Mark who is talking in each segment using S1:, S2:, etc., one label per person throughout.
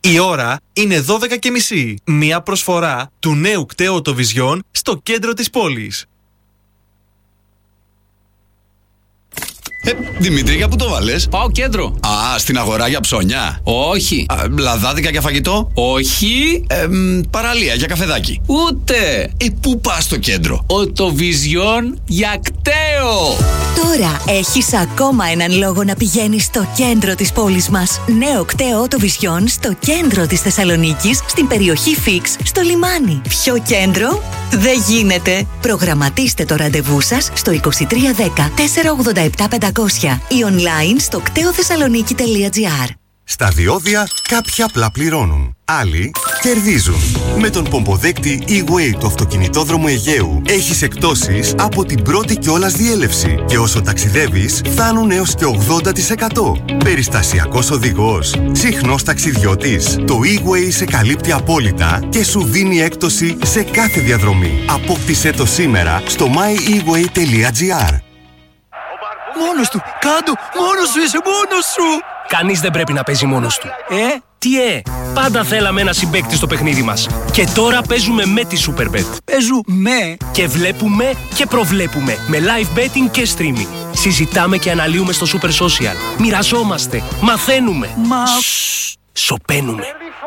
S1: Η ώρα είναι 12:30. Μια προσφορά του νέου κταίου Οτοβιζιόν στο κέντρο της πόλης.
S2: Δημήτρη, για πού το βάλες?
S3: Πάω κέντρο.
S2: Α, στην αγορά για ψώνια.
S3: Όχι.
S2: Λαδάδικα για φαγητό.
S3: Όχι.
S2: Παραλία για καφεδάκι.
S3: Ούτε.
S2: Πού πας στο κέντρο?
S3: Οτοβιζιόν για κταίο.
S4: Τώρα έχεις ακόμα έναν λόγο να πηγαίνεις στο κέντρο της πόλης μας. Νέο κταίο Οτοβιζιόν στο κέντρο της Θεσσαλονίκης, στην περιοχή Φίξ, στο λιμάνι. Πιο κέντρο δεν γίνεται. Προγραμματίστε το ραντεβού σας στο 2310 487 500 ή online στο κτεοθεσσαλονίκη.gr.
S5: Στα διόδια κάποιοι απλά πληρώνουν, άλλοι κερδίζουν. Με τον πομποδέκτη E-Way του αυτοκινητόδρομου Αιγαίου έχεις εκπτώσεις από την πρώτη κιόλας διέλευση και όσο ταξιδεύεις φτάνουν έως και 80%. Περιστασιακός οδηγός, συχνός ταξιδιώτης. Το E-Way σε καλύπτει απόλυτα και σου δίνει έκπτωση σε κάθε διαδρομή. Απόκτησέ το σήμερα στο myeWay.gr.
S6: Μόνος του! Κάντο! Μόνος σου! Είσαι μόνος σου!
S7: Κανείς δεν πρέπει να παίζει μόνος του. Τι πάντα θέλαμε ένα συμπαίκτη στο παιχνίδι μας. Και τώρα παίζουμε με τη Superbet.
S6: Παίζουμε!
S7: Και βλέπουμε και προβλέπουμε. Με live betting και streaming. Συζητάμε και αναλύουμε στο Super Social. Μοιραζόμαστε. Μαθαίνουμε. Σωπαίνουμε.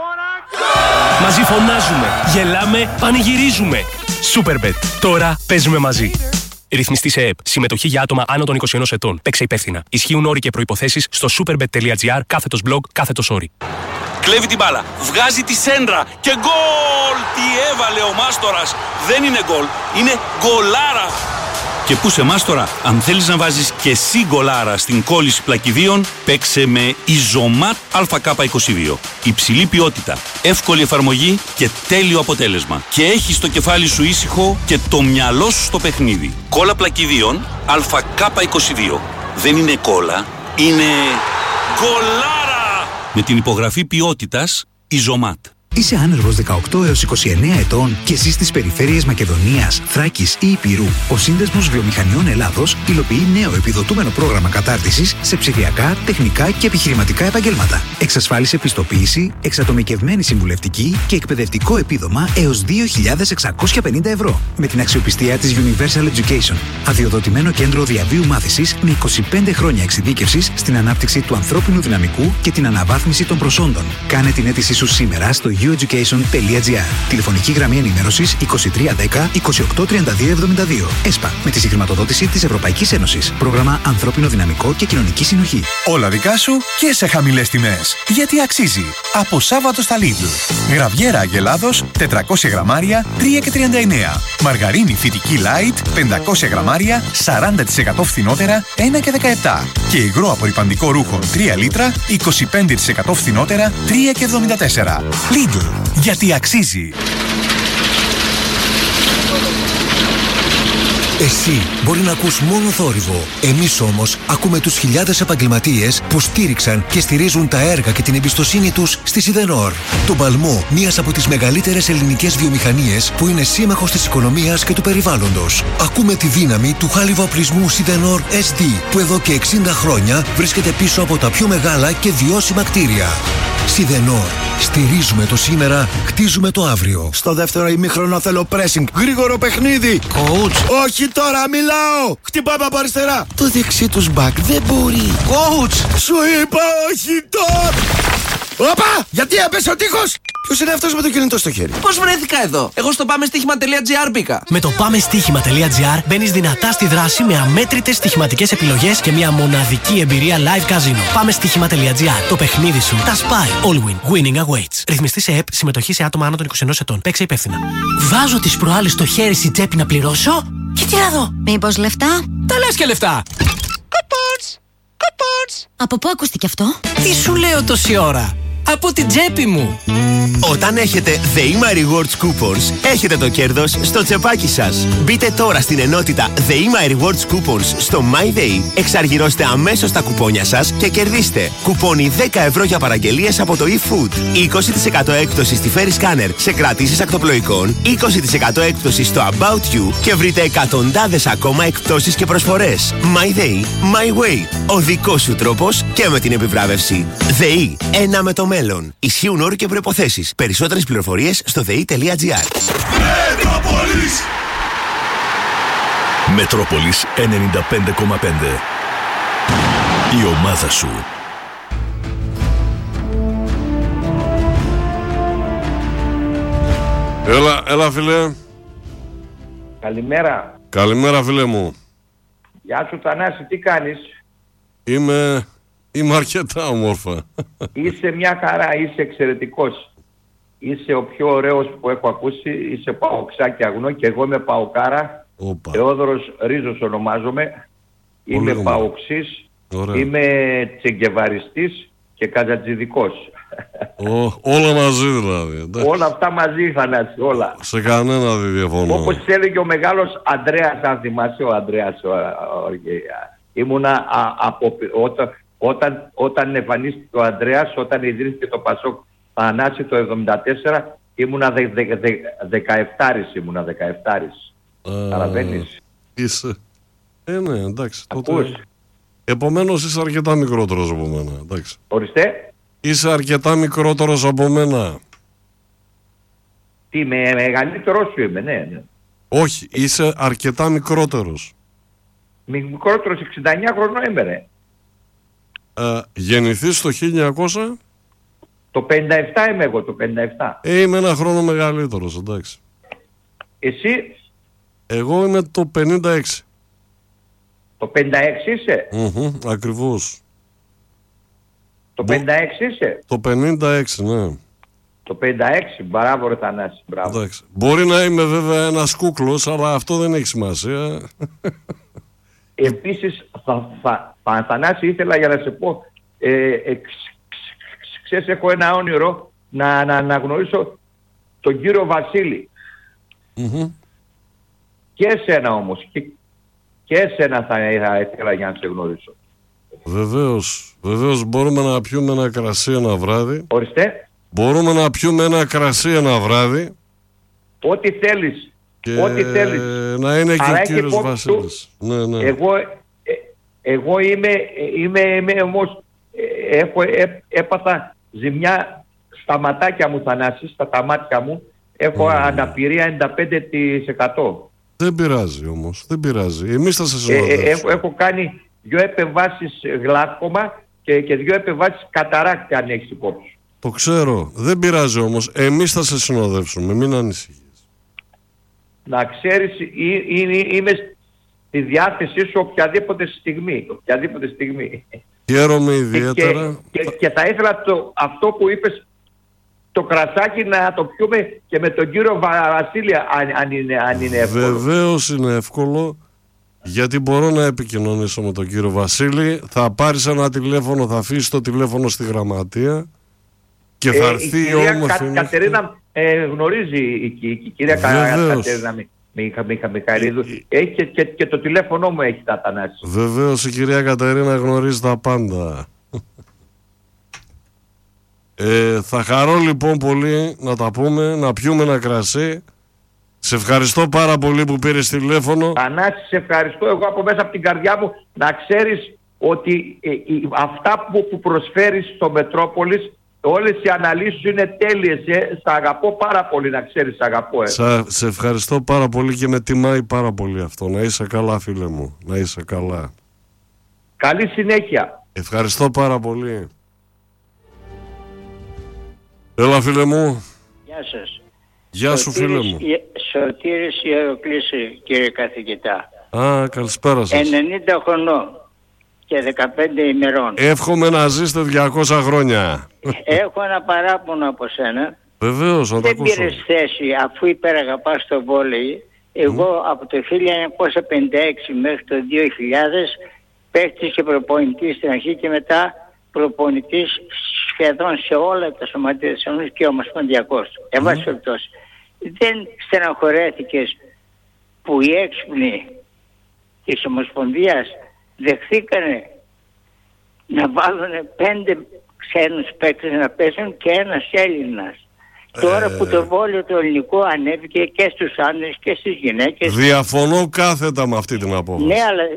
S7: Μαζί φωνάζουμε. Γελάμε. Πανηγυρίζουμε. Superbet. Τώρα παίζουμε μαζί. Ρυθμιστή σε ΕΕΠ. Συμμετοχή για άτομα άνω των 21 ετών. Παίξε υπεύθυνα. Ισχύουν όροι και προϋποθέσεις στο superbet.gr/blog/όροι.
S8: Κλέβει την μπάλα. Βγάζει τη σέντρα. Και γκολ! Τι έβαλε ο Μάστορας. Δεν είναι γκολ. Είναι γκολάρα. Και πού σε Μάστορα, αν θέλεις να βάζεις και εσύ γκολάρα στην κόλληση πλακιδίων, παίξε με Ιζωμάτ ΑΚ22. Υψηλή ποιότητα, εύκολη εφαρμογή και τέλειο αποτέλεσμα. Και έχεις το κεφάλι σου ήσυχο και το μυαλό σου στο παιχνίδι. Κόλλα πλακιδίων ΑΚ22. Δεν είναι κόλλα, είναι γκολάρα! Με την υπογραφή ποιότητας Ιζωμάτ.
S9: Είσαι άνεργος 18 έως 29 ετών και ζεις στις περιφέρειες Μακεδονίας, Θράκης ή Ηπειρού. Ο Σύνδεσμος Βιομηχανιών Ελλάδος υλοποιεί νέο επιδοτούμενο πρόγραμμα κατάρτισης σε ψηφιακά, τεχνικά και επιχειρηματικά επαγγέλματα. Εξασφάλισε πιστοποίηση, εξατομικευμένη συμβουλευτική και εκπαιδευτικό επίδομα έως 2.650 ευρώ. Με την αξιοπιστία της Universal Education. Αδειοδοτημένο κέντρο διαβίου μάθησης με 25 χρόνια εξειδίκευσης στην ανάπτυξη του ανθρώπινου δυναμικού και την αναβάθμιση των προσόντων. Κάνε την αίτησή σου σήμερα στο youeducation.gr. Τηλεφωνική γραμμή ενημέρωσης 2310 283272. ΕΣΠΑ. Με τη συγχρηματοδότηση της Ευρωπαϊκής Ένωσης. Πρόγραμμα Ανθρώπινο Δυναμικό και Κοινωνική Συνοχή.
S10: Όλα δικά σου και σε χαμηλές τιμές. Γιατί αξίζει. Από Σάββατο στα Lidl. Γραβιέρα Αγελάδος 400 γραμμάρια 3,39. Μαργαρίνη φυτική Light 500 γραμμάρια 40% φθηνότερα 1,17. Και υγρό απορρυπαντικό ρούχο 3 λίτρα 25% φθηνότερα 3,74. Lidl. Γιατί αξίζει.
S11: Εσύ μπορεί να ακούς μόνο θόρυβο. Εμείς όμως ακούμε τους χιλιάδες επαγγελματίες που στήριξαν και στηρίζουν τα έργα και την εμπιστοσύνη τους στη Σιδενόρ. Τον παλμό μιας από τις μεγαλύτερες ελληνικές βιομηχανίες που είναι σύμμαχος της οικονομίας και του περιβάλλοντος. Ακούμε τη δύναμη του χάλιβα-οπλισμού Σιδενόρ SD που εδώ και 60 χρόνια βρίσκεται πίσω από τα πιο μεγάλα και βιώσιμα κτίρια. Σιδενόρ. Στηρίζουμε το σήμερα, χτίζουμε το αύριο.
S6: Στο δεύτερο ημίχρονο θέλω pressing. Γρήγορο παιχνίδι.
S11: Coach.
S6: Όχι τώρα, μιλάω. Χτυπάμε από αριστερά.
S11: Το δεξί τους μπακ δεν μπορεί.
S6: Coach. Σου είπα όχι τώρα. Όπα! Γιατί έπεσε ο τείχος! Ποιος είναι αυτός με το κινητό στο χέρι?
S3: Πώς βρέθηκα εδώ? Εγώ στο πάμεστοίχημα.gr μπήκα.
S7: Με το πάμεστοίχημα.gr μπαίνεις δυνατά στη δράση με αμέτρητες στοιχηματικές επιλογές και μια μοναδική εμπειρία live casino. Πάμεστοίχημα.gr. Το παιχνίδι σου τα σπάει. All win. Winning awaits. Ρυθμιστή σε ΕΕΠ. Συμμετοχή σε άτομα άνω των 21 ετών. Παίξε υπεύθυνα. Βάζω τις προάλλες στο χέρι στη τσέπη να πληρώσω. Και τι να δω?
S4: Μήπως λεφτά?
S7: Τα λες και λεφτά.
S4: Από πού ακούστηκε αυτό?
S7: Τι σου λέω τόση ώρα? Από την τσέπη μου.
S12: Όταν έχετε The My Rewards Coupons, έχετε το κέρδος στο τσεπάκι σας. Μπείτε τώρα στην ενότητα The My Rewards Coupons στο MyDay, εξαργυρώστε αμέσως τα κουπόνια σας και κερδίστε κουπόνι 10 ευρώ για παραγγελίες από το eFood, 20% έκπτωση στη Ferry Scanner σε κρατήσεις ακτοπλοϊκών, 20% έκπτωση στο About You και βρείτε εκατοντάδες ακόμα εκπτώσεις και προσφορές. MyDay, My Way. Ο δικός σου τρόπος και με την επιβράβευση. ΔΕΗ, ένα με το μέλλον. μέλλον. Ισχύουν όροι και προϋποθέσεις. Περισσότερες πληροφορίες στο dei.gr.
S13: Μετρόπολης 95,5. Η ομάδα σου.
S14: Έλα φίλε.
S15: Καλημέρα.
S14: Καλημέρα φίλε μου.
S15: Γεια σου Θανάση, τι κάνεις?
S14: Είμαι αρκετά όμορφα.
S15: Είσαι μια χαρά, είσαι εξαιρετικός. Είσαι ο πιο ωραίος που έχω ακούσει. Είσαι παοξάκι αγνό και εγώ είμαι παοκάρα. Θεόδωρος Ρίζος ονομάζομαι. Είμαι παοξής. Είμαι τσεγκεβαριστής και καζατζιδικός.
S14: Όλα μαζί δηλαδή. Εντάξει.
S15: Όλα αυτά μαζί, Θανάση, όλα.
S14: Σε κανένα δεν διαφωνώ.
S15: Όπως έλεγε ο μεγάλος Ανδρέας, αν θυμάσαι, ο Ανδρέας ήμουνα όταν εμφανίστηκε ο Ανδρέας, όταν ιδρύθηκε το Πασόκ Θανάση το 1974, ήμουνα 17 ήμουνα 17. Καταλαβαίνεις?
S14: Είσαι. Ναι, εντάξει. Τότε... Επομένως είσαι αρκετά μικρότερος από μένα. Εντάξει.
S15: Ορίστε.
S14: Είσαι αρκετά μικρότερος από μένα.
S15: Τι, μεγαλύτερος σου είμαι, ναι.
S14: Όχι, είσαι αρκετά μικρότερος.
S15: Μικρότερος, 69 χρονών είμαι, ρε.
S14: Γεννηθείς το 1900?
S15: Το 57 είμαι εγώ, το 57.
S14: Είμαι ένα χρόνο μεγαλύτερος, εντάξει.
S15: Εσύ?
S14: Εγώ είμαι το 56.
S15: Το 56 είσαι?
S14: Ακριβώς.
S15: Το 56 είσαι?
S14: Το 56, ναι.
S15: Το 56, μπράβο ρε Θανάση, μπράβο.
S14: Εντάξει. Μπορεί να είμαι βέβαια ένας κούκλος, αλλά αυτό δεν έχει σημασία.
S15: Επίσης, Θανάση, ήθελα για να σε πω, ξέρεις, έχω ένα όνειρο να γνωρίσω τον κύριο Βασίλη. Και εσένα όμως, και εσένα θα ήθελα για να σε γνωρίσω.
S14: Βεβαίως μπορούμε να πιούμε ένα κρασί ένα βράδυ.
S15: Ορίστε.
S14: Μπορούμε να πιούμε ένα κρασί ένα βράδυ.
S15: Ό,τι θέλεις.
S14: Και
S15: ό,τι θέλεις.
S14: Να είναι και ο κύριος Βασίλης. Ναι.
S15: Εγώ είμαι όμως, έπαθα ζημιά στα ματάκια μου, Θανάση, στα μάτια μου. Έχω αναπηρία 95%.
S14: Δεν πειράζει όμως, δεν πειράζει. Εμείς θα σε συνοδεύσουμε.
S15: Έχω κάνει 2 επεμβάσεις γλάκκομα και 2 επεμβάσεις καταράκτη, αν έχεις υπόψη.
S14: Το ξέρω, δεν πειράζει όμως. Εμείς θα σε συνοδεύσουμε, μην ανησυχείς. Να
S15: ξέρεις, είμαι στη διάθεσή σου οποιαδήποτε στιγμή.
S14: Χαίρομαι ιδιαίτερα.
S15: Και θα ήθελα αυτό που είπες, το κρασάκι να το πιούμε και με τον κύριο Βασίλη, αν είναι εύκολο.
S14: Βεβαίως είναι εύκολο, γιατί μπορώ να επικοινωνήσω με τον κύριο Βασίλη. Θα πάρεις ένα τηλέφωνο, θα αφήσεις το τηλέφωνο στη γραμματεία και θα έρθει η όμορφη
S15: Κατερίνα γνωρίζει η κυρία Κατερίνα Μιχαηλίδου. Έχει και το τηλέφωνο μου έχει τα Θανάση.
S14: Βεβαίως η κυρία Κατερίνα γνωρίζει τα πάντα. Θα χαρώ λοιπόν πολύ να τα πούμε, να πιούμε ένα κρασί. Σε ευχαριστώ πάρα πολύ που πήρες τηλέφωνο.
S15: Θανάση, σε ευχαριστώ εγώ από μέσα από την καρδιά μου. Να ξέρεις ότι αυτά που προσφέρεις στο Μετρόπολης, όλες οι αναλύσεις είναι τέλειες. Σ' αγαπώ πάρα πολύ, να ξέρεις, αγαπώ.
S14: Σε ευχαριστώ πάρα πολύ και με τιμάει πάρα πολύ αυτό. Να είσαι καλά φίλε μου, να είσαι καλά.
S15: Καλή συνέχεια.
S14: Ευχαριστώ πάρα πολύ. Έλα φίλε μου.
S16: Γεια σας.
S14: Γεια σου φίλε μου.
S16: Σωτήρης Ιεροκλής, κύριε καθηγητά.
S14: Καλησπέρα σας.
S16: 90 χρονών και 15 ημερών.
S14: Εύχομαι να ζήσετε 200 χρόνια.
S16: Έχω ένα παράπονο από σένα.
S14: Βεβαίως, να το ακούσω.
S16: Δεν πήρες θέση αφού υπεραγαπάς το βόλεϊ. Εγώ από το 1956 μέχρι το 2000 παίκτης και προπονητής στην αρχή και μετά προπονητής σχεδόν σε όλα τα σωματεία της Ενώσης και ομοσπονδιακός. Εν πάση περιπτώσει, δεν στεναχωρέθηκες που οι έξυπνοι της Ομοσπονδίας δεχθήκανε να βάλουν 5 ξένους παίκτες να παίζουν και ένας Έλληνας? Τώρα που το βόλιο το ελληνικό ανέβηκε και στους άντρες και στις γυναίκες.
S14: Διαφωνώ κάθετα με αυτή την απόφαση.
S16: Ναι, αλλά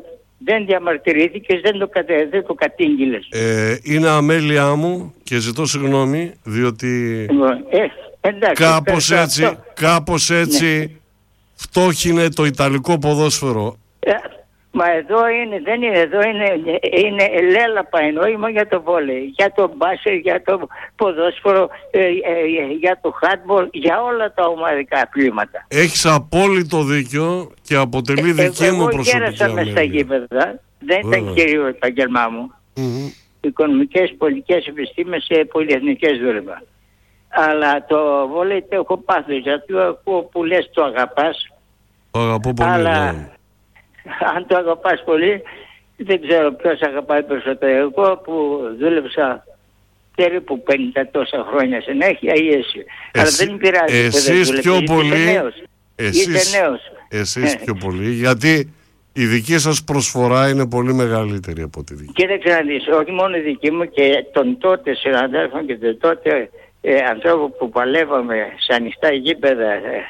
S16: δεν διαμαρτυρήθηκες, δεν το κατήγγειλες.
S14: Είναι αμέλειά μου και ζητώ συγγνώμη, διότι
S16: εντάξει,
S14: κάπως έτσι φτώχυνε το ιταλικό ποδόσφαιρο.
S16: Μα εδώ είναι ελέλαπα εννοήμα για το βόλεϊ, για το μπάσκετ, για το ποδόσφαιρο, για το χάντμπολ, για όλα τα ομαδικά αθλήματα.
S14: Έχεις απόλυτο δίκιο και αποτελεί δική μου προσωπική αμέλεια. Εγώ
S16: γέρασα μες στα γήπεδα, δεν ήταν κύριο επαγγελμά μου. Οικονομικές, πολιτικές επιστήμες και πολυεθνικές δούλευα. Αλλά το βόλεϊ το έχω πάθει, γιατί που λες το αγαπάς.
S14: Το αγαπώ πολύ.
S16: Αλλά αν το αγαπάς πολύ, δεν ξέρω ποιος αγαπάει περισσότερο. Εγώ που δούλεψα περίπου 50 τόσα χρόνια συνέχεια ή εσύ. Αλλά δεν πειράζει.
S14: Εσείς πιο πολύ.
S16: Είσαι νέος.
S14: Εσείς πιο πολύ, γιατί η δική σας προσφορά είναι πολύ μεγαλύτερη από τη δική.
S16: Κοίταξε να δεις, όχι μόνο η δική μου και των τότε συναδέλφων και των τότε ανθρώπων που παλεύαμε σε ανοιχτά γήπεδα,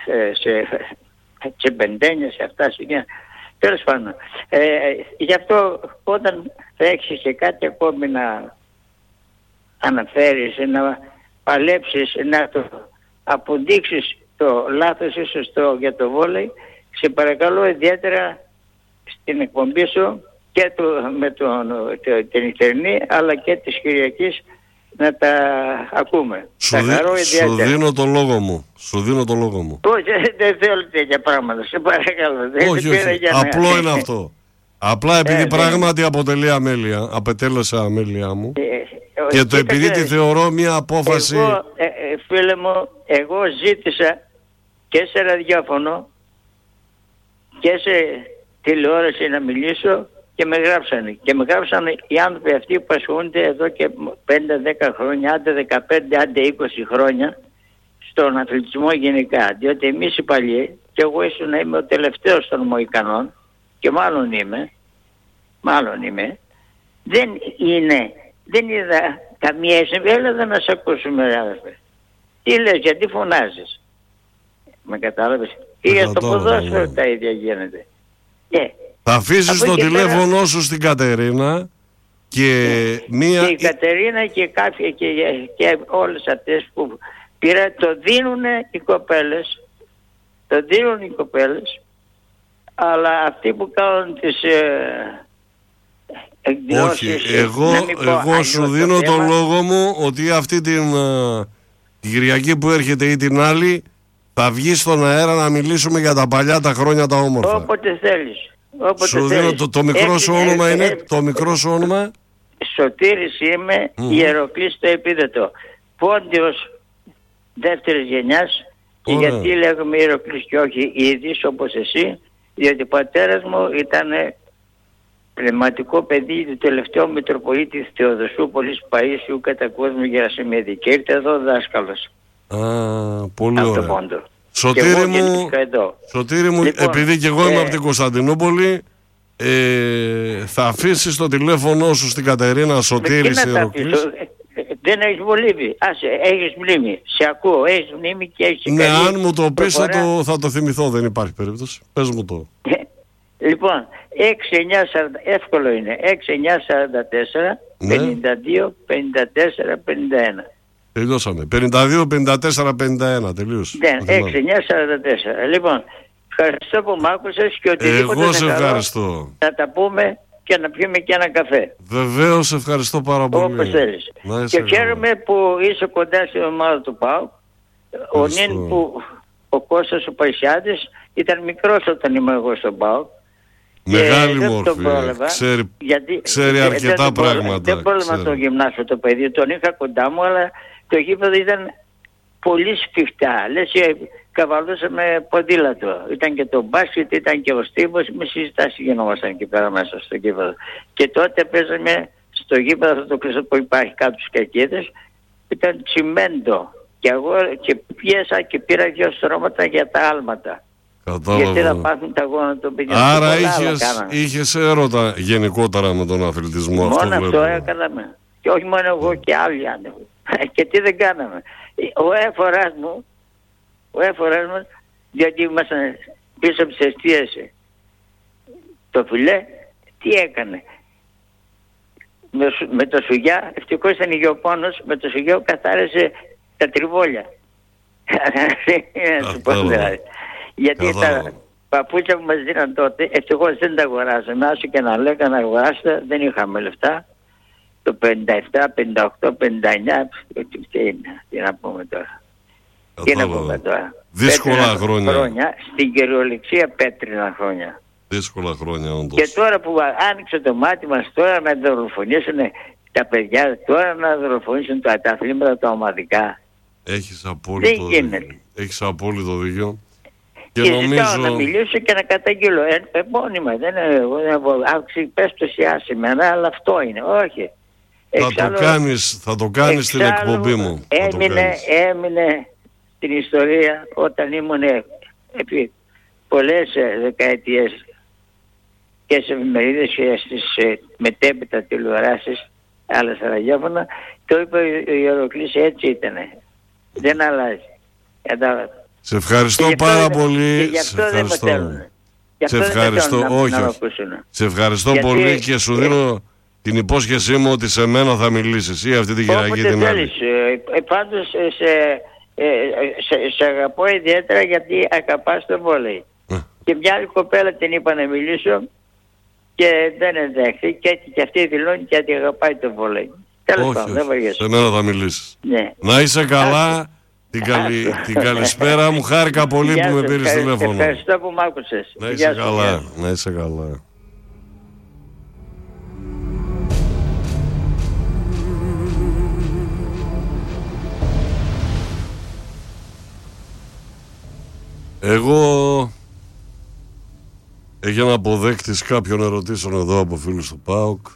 S16: σε μπεντένια, σε αυτά σημεία. Τέλος πάντων, γι' αυτό όταν θα έχεις και κάτι ακόμη να αναφέρεις, να παλέψεις, να το αποδείξεις το λάθος ή σωστό για το βόλεϊ, σε παρακαλώ ιδιαίτερα στην εκπομπή σου και με την νυχτερινή αλλά και της Κυριακής να τα ακούμε.
S14: Σου δίνω το λόγο μου.
S16: Όχι, δεν θέλω τέτοια πράγματα. Σε παρακαλώ.
S14: Όχι. Απλό είναι αυτό. Απλά επειδή πράγματι αποτελεί αμέλεια, απετέλεσα αμέλεια μου και το επειδή τη θεωρώ μια απόφαση.
S16: Φίλε μου, εγώ ζήτησα και σε ραδιόφωνο και σε τηλεόραση να μιλήσω και με γράψανε. Και με γράψανε οι άνθρωποι αυτοί που ασχολούνται εδώ και 5-10 χρόνια, άντε 15, άντε 20 χρόνια στον αθλητισμό γενικά. Διότι εμείς οι παλιοί, και εγώ ίσως να είμαι ο τελευταίος των Μοϊκανών, και μάλλον είμαι, δεν είδα καμία έλα να σε ακούσουμε, αδερφέ. Τι λες, γιατί φωνάζεις? Με κατάλαβες? Ή για το ποδόσφαιρο τα ίδια γίνεται.
S14: Θα αφήσεις το τηλέφωνο σου στην Κατερίνα και
S16: μία... Και η Κατερίνα και κάποια και όλες αυτές που πήρα, το δίνουν οι κοπέλες, αλλά αυτοί που κάνουν τις εκδηλώσεις...
S14: Όχι, εγώ σου δίνω τον λόγο μου ότι αυτή την Κυριακή που έρχεται ή την άλλη θα βγει στον αέρα να μιλήσουμε για τα παλιά τα χρόνια τα όμορφα.
S16: Όποτε θέλεις.
S14: Σου δίνω το μικρό σου όνομα είναι το μικρό σου όνομα.
S16: Σωτήρης είμαι, Ιεροκλής το επίδετο. Πόντιος δεύτερης γενιάς. Και γιατί λέγομαι Ιεροκλής και όχι Ήδης όπως εσύ? Διότι ο πατέρας μου ήταν πνευματικό παιδί του τελευταίου Μητροπολίτη Θεοδοσούπολης Παΐσιου κατά κόσμο Γερασιμίδη. Και ήρθε εδώ δάσκαλος.
S14: Πολύ ωραία. Σωτήρη μου, λοιπόν, επειδή και εγώ είμαι από την Κωνσταντινούπολη, θα αφήσεις το τηλέφωνο σου στην Κατερίνα Σωτήρης Ιεροκλής.
S16: Δεν έχεις μολύβι. Έχεις μνήμη. Σε ακούω. Έχεις μνήμη και έχεις
S14: ναι, αν μου το πεις θα το θυμηθώ. Δεν υπάρχει περίπτωση. Πες μου το.
S16: Λοιπόν, 6-9-40, εύκολο είναι. 6-9-44 52 54 51.
S14: Τελειώσαμε. 52, 54, 51. Τελείωσε.
S16: Ναι, 6-9-44. Λοιπόν, ευχαριστώ που μ' άκουσες και οτιδήποτε.
S14: Εγώ σε ευχαριστώ.
S16: Θα τα πούμε και να πιούμε και ένα καφέ.
S14: Βεβαίως, ευχαριστώ πάρα πολύ.
S16: Όπως θέλεις. Και χαίρομαι που είσαι κοντά στην ομάδα του ΠΑΟΚ. Ο νυν που ο Κώστας ο Παϊσιάδης ήταν μικρός όταν ήμουν εγώ στον ΠΑΟΚ.
S14: Μεγάλη μόρφη. Ξέρει αρκετά πράγματα.
S16: Δεν πρόλαβα να τον γυμνάσω το παιδί. Τον είχα κοντά μου, αλλά το γήπεδο ήταν πολύ σφιχτά. Λες καβαλούσαμε ποδήλατο. Ήταν και το μπάσκετ, ήταν και ο στίβος. Με συζητάσεις γινόμασταν εκεί πέρα μέσα στο γήπεδο. Και τότε παίζαμε στο γήπεδο αυτό το κλειστό που υπάρχει κάτω στους κακίδες. Ήταν τσιμέντο. Και εγώ και πιέσα και πήρα 2 στρώματα για τα άλματα.
S14: Κατάλαβα.
S16: Γιατί θα πάθουν τα γόνα των παιδιών.
S14: Άρα είχες έρωτα γενικότερα με τον αθλητισμό.
S16: Μόνο αυτό έκαναμε. Και όχι μόνο εγώ και άλλοι άνθρωποι. Και τι δεν κάναμε. Ο έφορας μου, γιατί ήμασταν πίσω από τις αιστείες το φιλέ, Τι έκανε? Με το σουγιά, ευτυχώς ήταν υγειοπόνος, με το σουγιά καθάρισε τα τριβόλια. Γιατί τα παπούτσια που μας δίναν τότε, ευτυχώς δεν τα αγοράζαμε. Άσο και να λέγανε να αγοράσετε, δεν είχαμε λεφτά. Το 57, 58, 59, τι να πούμε τώρα. Τι να πούμε τώρα.
S14: Δύσκολα χρόνια.
S16: Στην κυριολεξία πέτρινα χρόνια.
S14: Δύσκολα χρόνια όντως.
S16: Και τώρα που άνοιξε το μάτι μας, τώρα να δολοφονήσουν τα παιδιά, τώρα να δολοφονήσουν τα αθλήματα τα ομαδικά.
S14: Έχεις απόλυτο δίκιο. Και
S16: ζητάω να μιλήσω και να καταγγείλω επώνυμα. Δεν είναι εγώ, πες το σιάσιμενα, αλλά αυτό είναι. Όχι.
S14: Θα το κάνεις στην εκπομπή μου.
S16: Έμεινε στην ιστορία όταν ήμουν επί πολλές δεκαετίες και σε εφημερίδες και στις μετέπειτα τηλεοράσεις, άλλα στα ραδιόφωνα, το είπε ο Ιεροκλής, έτσι ήτανε. Δεν αλλάζει.
S14: Σε ευχαριστώ πάρα πολύ.
S16: Σε
S14: ευχαριστώ πολύ και σου δίνω την υπόσχεσή μου ότι σε μένα θα μιλήσεις ή αυτή την Κυριακή την άλλη.
S16: Πάντως σε αγαπώ ιδιαίτερα γιατί αγαπάς το βόλεϊ. Και μια άλλη κοπέλα την είπα να μιλήσω και δεν ενδέχθη και αυτή δηλώνει και ότι αγαπάει το βόλεϊ. Τέλος πάντων, δεν βαριέσαι.
S14: Σε μένα θα μιλήσεις.
S16: Ναι.
S14: Να είσαι καλά. Την καλησπέρα μου, χάρηκα πολύ που με πήρες τηλέφωνο.
S16: Ευχαριστώ που μ' άκουσες.
S14: Να είσαι καλά, να είσαι καλά. Εγώ έγινα αποδέκτης κάποιων ερωτήσεων εδώ από φίλους του ΠΑΟΚ.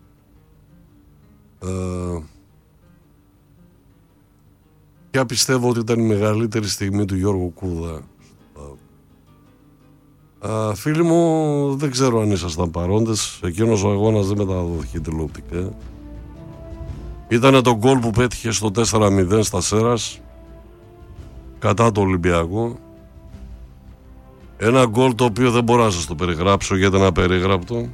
S14: Ποια πιστεύω ότι ήταν η μεγαλύτερη στιγμή του Γιώργου Κούδα? Φίλοι μου, δεν ξέρω αν ήσασταν παρόντες. Εκείνος ο αγώνας δεν μεταδόθηκε τηλεοπτικά. Ήτανε το γκολ που πέτυχε στο 4-0 στα Σέρας κατά το Ολυμπιακό. Ένα γκολ το οποίο δεν μπορώ να σας το περιγράψω γιατί είναι απερίγραπτο.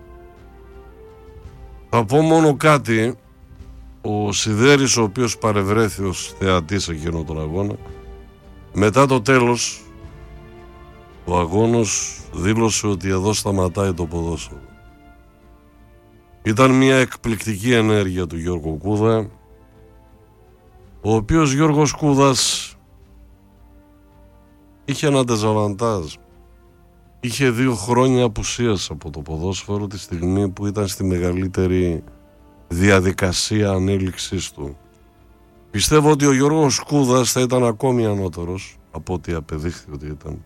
S14: Θα πω μόνο κάτι. Ο Σιδέρης, ο οποίος παρευρέθη ως θεατής εκείνο τον αγώνα, μετά το τέλος ο αγώνος δήλωσε ότι εδώ σταματάει το ποδόσφαιρο. Ήταν μια εκπληκτική ενέργεια του Γιώργου Κούδα, ο οποίος Γιώργος Κούδας είχε ένα ντεζαβαντάζ. Είχε 2 χρόνια απουσίας από το ποδόσφαιρο τη στιγμή που ήταν στη μεγαλύτερη διαδικασία ανέλυξής του. Πιστεύω ότι ο Γιώργος Κούδας θα ήταν ακόμη ανώτερος από ό,τι απεδείχθη ότι ήταν,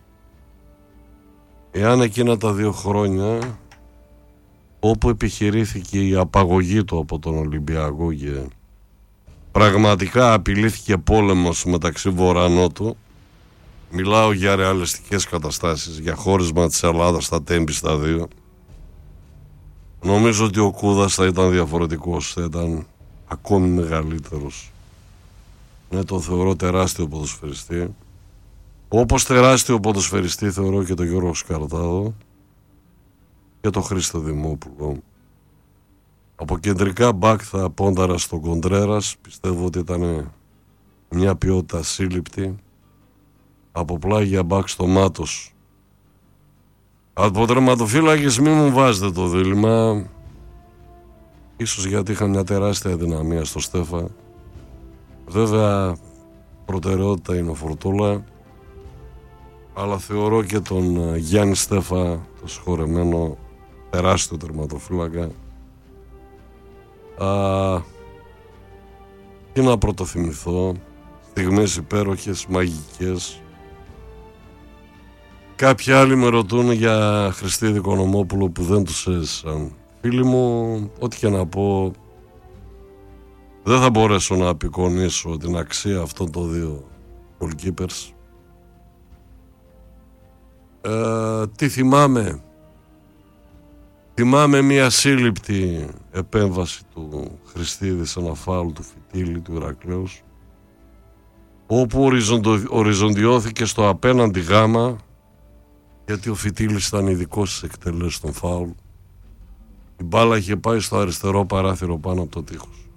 S14: εάν εκείνα τα 2 χρόνια όπου επιχειρήθηκε η απαγωγή του από τον Ολυμπιακό και πραγματικά απειλήθηκε πόλεμος μεταξύ Βορρά-Νότου, μιλάω για ρεαλιστικές καταστάσεις, για χώρισμα της Ελλάδας στα Τέμπη στα 2, νομίζω ότι ο Κούδας θα ήταν διαφορετικός, θα ήταν ακόμη μεγαλύτερος. Ναι, τον θεωρώ τεράστιο ποδοσφαιριστή. Όπως τεράστιο ποδοσφαιριστή θεωρώ και τον Γιώργο Σκαρτάδο και τον Χρήστο Δημόπουλο. Από κεντρικά μπακ θα πόνταρα στον Κοντρέρας, πιστεύω ότι ήταν μια ποιότητα σύλληπτη. Από πλάγια μπακ στο Μάτος. Από τερματοφύλακες μη μου βάζετε το δίλημμα, ίσως γιατί είχα μια τεράστια δυναμία στο Στέφα. Βέβαια προτεραιότητα είναι ο Φορτούλα, αλλά θεωρώ και τον Γιάννη Στέφα, το συγχωρεμένο, τεράστιο τερματοφύλακα. Τι να πρωτοθυμηθώ, στιγμές υπέροχες, μαγικές. Κάποιοι άλλοι με ρωτούν για Χριστίδη Οικονομόπουλο που δεν τους έζησαν. Φίλοι μου, ό,τι και να πω, δεν θα μπορέσω να απεικονίσω την αξία αυτών των 2 goalkeepers. Τι θυμάμαι? Θυμάμαι μια σύλληπτη επέμβαση του Χριστίδη σε ένα φάουλ του Φιτίλη του Ηρακλέους, όπου οριζοντιώθηκε στο απέναντι γάμα, γιατί ο Φιτίλης ήταν ειδικός στις εκτελέσεις των φάουλ, Η μπάλα είχε πάει στο αριστερό παράθυρο πάνω από το τείχος.